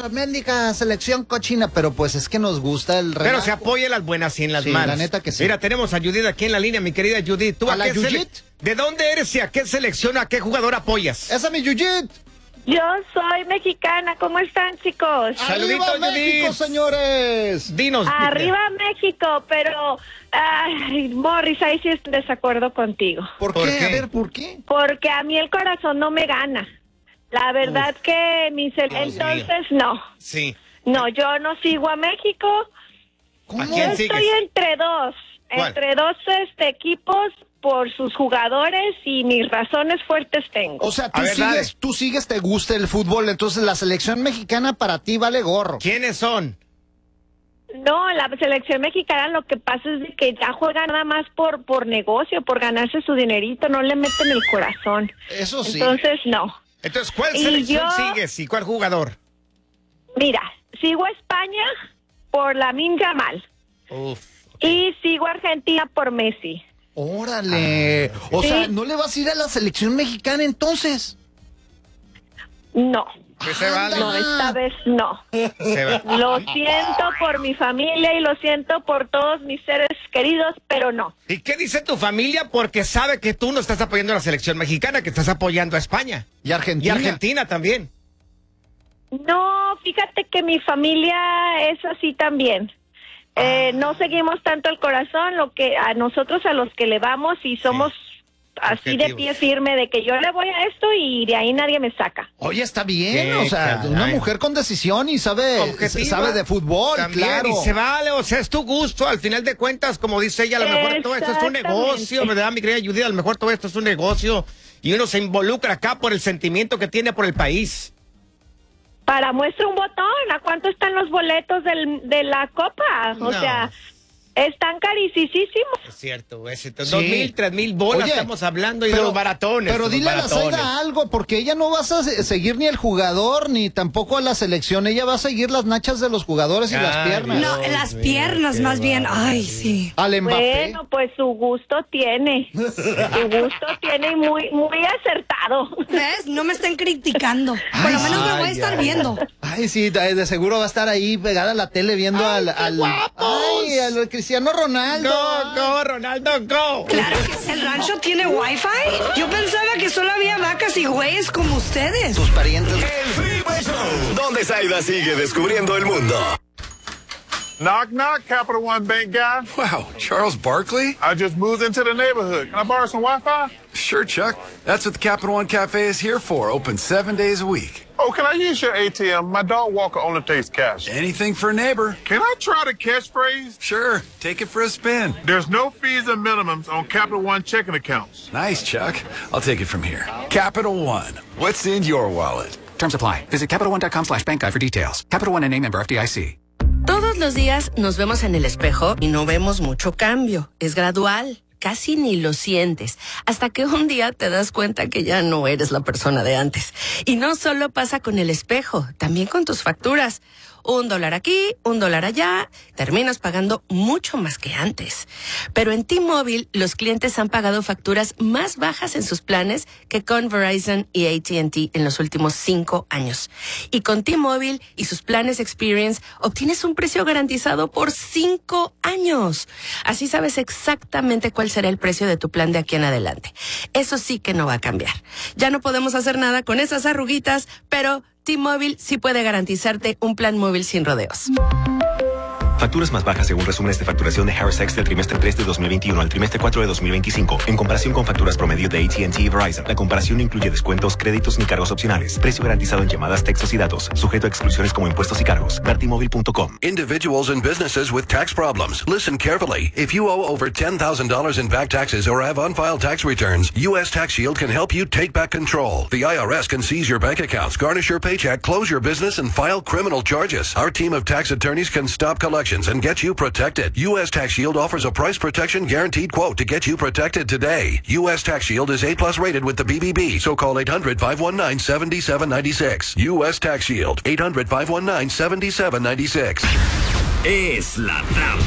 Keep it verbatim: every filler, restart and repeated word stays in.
ganar, mendiga selección cochina, pero pues es que nos gusta el relajo. Pero se apoya las buenas y en las sí, malas. la neta que sí. Mira, tenemos a Judith aquí en la línea, mi querida Judith. ¿Tú ¿A a, la qué Judith? sele... ¿De dónde eres y a qué selección, a qué jugador apoyas? Esa es mi Judith. Yo soy mexicana, ¿cómo están, chicos? Saluditos, ¡Arriba México, Judith! señores! Dinos. Arriba México, pero, ay, Morris, ahí sí estoy en desacuerdo contigo. ¿Por, ¿Por qué? qué? A ver, ¿por qué? Porque a mí el corazón no me gana. La verdad Uf. que mis... Dios Entonces, no. Sí. No, yo no sigo a México. ¿Cómo? ¿A Yo quién estoy sigues? entre dos. ¿Cuál? Entre dos este, equipos por sus jugadores y mis razones fuertes tengo. O sea, tú A ver, dale. sigues, tú sigues, te gusta el fútbol, entonces la selección mexicana para ti vale gorro. ¿Quiénes son? No, la selección mexicana lo que pasa es de que ya juega nada más por por negocio, por ganarse su dinerito, no le meten el corazón. Eso sí. Entonces, no. Entonces, ¿cuál Y selección yo- sigues y cuál jugador? Mira, sigo a España por Lamine Yamal Uf. y sigo a Argentina por Messi. Órale. O Sí. sea, ¿no le vas a ir a la selección mexicana entonces? No, Que se vale. no, esta vez no. Se va. Lo siento por mi familia y lo siento por todos mis seres queridos, pero no. ¿Y qué dice tu familia? Porque sabe que tú no estás apoyando a la selección mexicana, que estás apoyando a España. Y Y Argentina. Argentina también. No, fíjate que mi familia es así también. Eh, no seguimos tanto el corazón, lo que a nosotros a los que le vamos y somos así de Objetivos. pie firme de que yo le voy a esto y de ahí nadie me saca. Oye, está bien, Qué o sea, caray. una mujer con decisión y sabe, Objetiva. sabe de fútbol, También, claro. y se vale, o sea, es tu gusto. Al final de cuentas, como dice ella, a lo mejor todo esto es un Exactamente. negocio, ¿verdad, mi querida Judith? A lo mejor todo esto es un negocio y uno se involucra acá por el sentimiento que tiene por el país. Para muestra un botón, ¿a cuánto están los boletos del, de la copa? O No. sea, están carísimos. Es cierto, es cierto. Sí. Dos mil, tres mil bolas Oye, estamos hablando y de pero- los baratones. Pero los dile a la baratones. Zaida algo, porque ella no vas a se- seguir ni el jugador, ni tampoco a la selección. Ella va a seguir las nachas de los jugadores y las Ay, piernas. Dios. No, las mío, piernas qué más bien. bárbaro. Ay, sí. Al Mbappé. Bueno, pues su gusto tiene. Su gusto tiene y muy, muy acertado. ¿Ves? No me estén criticando. Por lo Ay, menos me voy a ay, estar ay. viendo. Ay, sí, de de seguro va a estar ahí pegada a la tele viendo al, al, ay, al Cristiano Ronaldo. Go, go, Ronaldo, go. Claro que el rancho tiene wifi. Yo pensaba que solo había vacas y güeyes como ustedes. Tus parientes. El Freeway Show, donde Zaida sigue descubriendo el mundo. Knock, knock, Capital One Bank guy. Wow, Charles Barkley? I just moved into the neighborhood. Can I borrow some Wi-Fi? Sure, Chuck. That's what the Capital One Cafe is here for, open seven days a week. Oh, can I use your A T M? My dog Walker only takes cash. Anything for a neighbor. Can I try the catchphrase? Sure, take it for a spin. There's no fees and minimums on Capital One checking accounts. Nice, Chuck. I'll take it from here. Capital One. What's in your wallet? Terms apply. Visit CapitalOne.com slash bank guide for details. Capital One N A member F D I C. Todos los días nos vemos en el espejo y no vemos mucho cambio. Es gradual, casi ni lo sientes, hasta que un día te das cuenta que ya no eres la persona de antes. Y no solo pasa con el espejo, también con tus facturas. Un dólar aquí, un dólar allá, terminas pagando mucho más que antes. Pero en T-Mobile, los clientes han pagado facturas más bajas en sus planes que con Verizon y A T and T en los últimos cinco años. Y con T-Mobile y sus planes Experience, obtienes un precio garantizado por cinco años. Así sabes exactamente cuál será el precio de tu plan de aquí en adelante. Eso sí que no va a cambiar. Ya no podemos hacer nada con esas arruguitas, pero T-Mobile sí puede garantizarte un plan móvil sin rodeos. Facturas más bajas según resúmenes de facturación de Harris X del trimestre tres de dos mil veintiuno al trimestre cuatro de dos mil veinticinco. En comparación con facturas promedio de A T and T y Verizon, la comparación no incluye descuentos, créditos ni cargos opcionales. Precio garantizado en llamadas, textos y datos. Sujeto a exclusiones como impuestos y cargos. ver T Mobile punto com. Individuals and businesses with tax problems. Listen carefully. If you owe over ten thousand dollars in back taxes or have unfiled tax returns, U S Tax Shield can help you take back control. The I R S can seize your bank accounts, garnish your paycheck, close your business, and file criminal charges. Our team of tax attorneys can stop collections and get you protected. U S Tax Shield offers a price protection guaranteed quote to get you protected today. U S Tax Shield is A plus rated with the B B B, so call eight hundred, five one nine, seven seven nine six. U S Tax Shield, eight hundred, five one nine, seven seven nine six. Es la trampa.